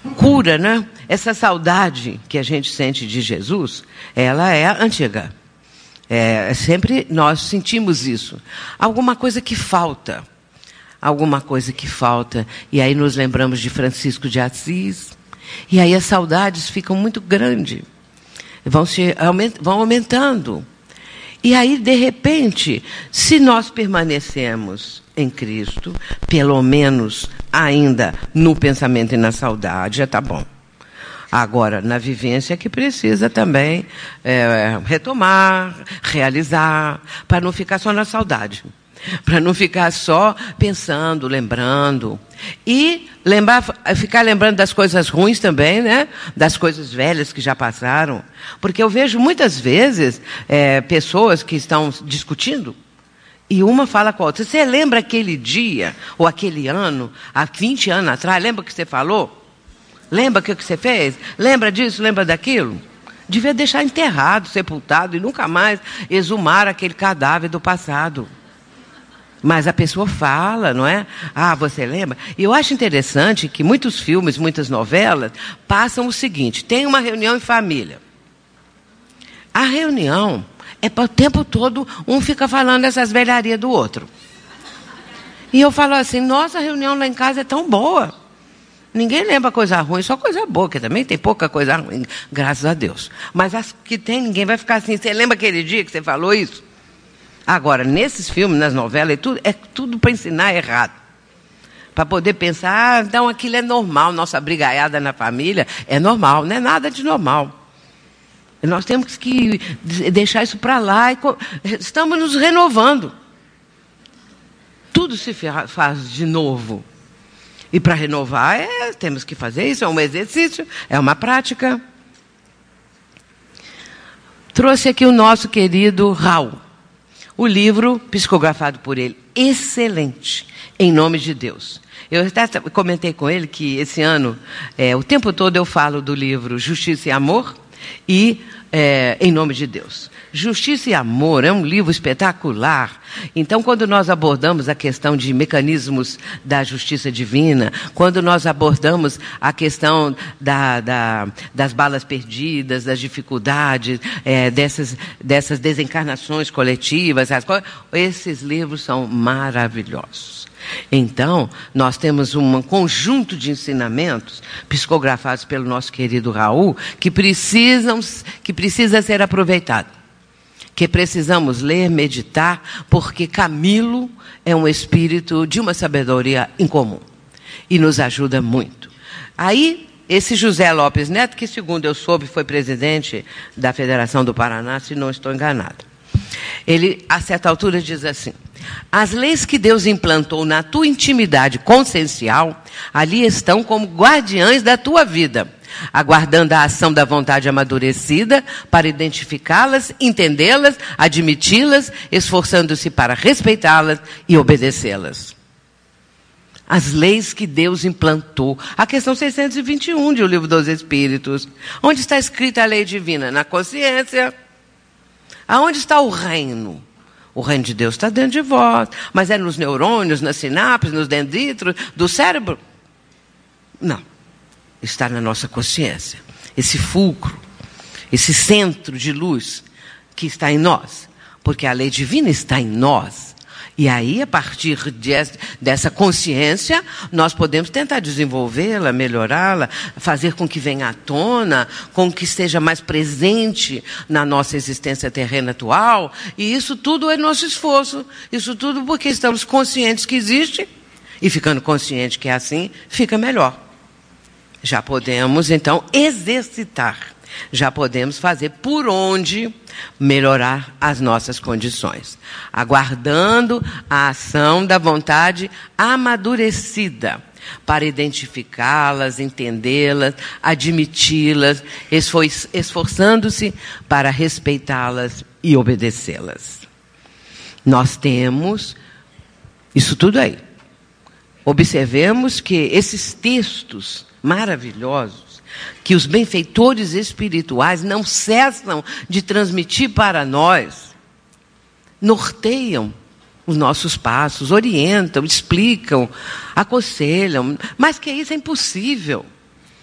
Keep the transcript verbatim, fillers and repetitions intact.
cura, né? Essa saudade que a gente sente de Jesus, ela é antiga. É, sempre nós sentimos isso. Alguma coisa que falta. Alguma coisa que falta. E aí nos lembramos de Francisco de Assis. E aí as saudades ficam muito grandes. Vão, se, vão aumentando. E aí, de repente, se nós permanecemos em Cristo, pelo menos ainda no pensamento e na saudade, já está bom. Agora, na vivência que precisa também é, retomar, realizar, para não ficar só na saudade. Para não ficar só pensando, lembrando. E lembrar, ficar lembrando das coisas ruins também, né? Das coisas velhas que já passaram. Porque eu vejo muitas vezes é, pessoas que estão discutindo e uma fala com a outra. Você lembra aquele dia ou aquele ano, há vinte anos atrás? Lembra o que você falou? Lembra o que você fez? Lembra disso? Lembra daquilo? Devia deixar enterrado, sepultado e nunca mais exumar aquele cadáver do passado. Mas a pessoa fala, não é? Ah, você lembra? E eu acho interessante que muitos filmes, muitas novelas, passam o seguinte: tem uma reunião em família. A reunião é para o tempo todo, um fica falando essas velharias do outro. E eu falo assim, nossa, a reunião lá em casa é tão boa. Ninguém lembra coisa ruim, só coisa boa, que também tem pouca coisa ruim, graças a Deus. Mas as que tem, ninguém vai ficar assim, você lembra aquele dia que você falou isso? Agora, nesses filmes, nas novelas, é tudo, é tudo para ensinar errado. Para poder pensar, ah, então aquilo é normal, nossa brigaiada na família é normal, não é nada de normal. E nós temos que deixar isso para lá e estamos nos renovando. Tudo se faz de novo. E para renovar, é, temos que fazer isso, é um exercício, é uma prática. Trouxe aqui o nosso querido Raul. O livro, psicografado por ele, excelente, em nome de Deus. Eu até comentei com ele que esse ano, é, o tempo todo eu falo do livro Justiça e Amor e é, Em Nome de Deus. Justiça e Amor é um livro espetacular. Então, quando nós abordamos a questão de mecanismos da justiça divina, quando nós abordamos a questão da, da, das balas perdidas, das dificuldades, é, dessas, dessas desencarnações coletivas, as coisas, esses livros são maravilhosos. Então, nós temos um conjunto de ensinamentos psicografados pelo nosso querido Raul que precisam, que precisa ser aproveitado. Que precisamos ler, meditar, porque Camilo é um espírito de uma sabedoria incomum. E nos ajuda muito. Aí, esse José Lopes Neto, que segundo eu soube, foi presidente da Federação do Paraná, se não estou enganado. Ele, a certa altura, diz assim: as leis que Deus implantou na tua intimidade consciencial, ali estão como guardiães da tua vida, aguardando a ação da vontade amadurecida para identificá-las, entendê-las, admiti-las, esforçando-se para respeitá-las e obedecê-las. As leis que Deus implantou. A questão seiscentos e vinte e um de O Livro dos Espíritos. Onde está escrita a lei divina? Na consciência. Aonde está o reino? O reino de Deus está dentro de vós. Mas é nos neurônios, nas sinapses, nos dendritos do cérebro? Não. Está na nossa consciência. Esse fulcro, esse centro de luz que está em nós. Porque a lei divina está em nós. E aí, a partir de, dessa consciência, nós podemos tentar desenvolvê-la, melhorá-la, fazer com que venha à tona, com que esteja mais presente na nossa existência terrena atual. E isso tudo é nosso esforço. Isso tudo porque estamos conscientes que existe. E ficando consciente que é assim, fica melhor. Já podemos, então, exercitar. Já podemos fazer por onde melhorar as nossas condições. Aguardando a ação da vontade amadurecida para identificá-las, entendê-las, admiti-las, esforçando-se para respeitá-las e obedecê-las. Nós temos isso tudo aí. Observemos que esses textos maravilhosos, que os benfeitores espirituais não cessam de transmitir para nós, norteiam os nossos passos, orientam, explicam, aconselham, mas que isso é impossível.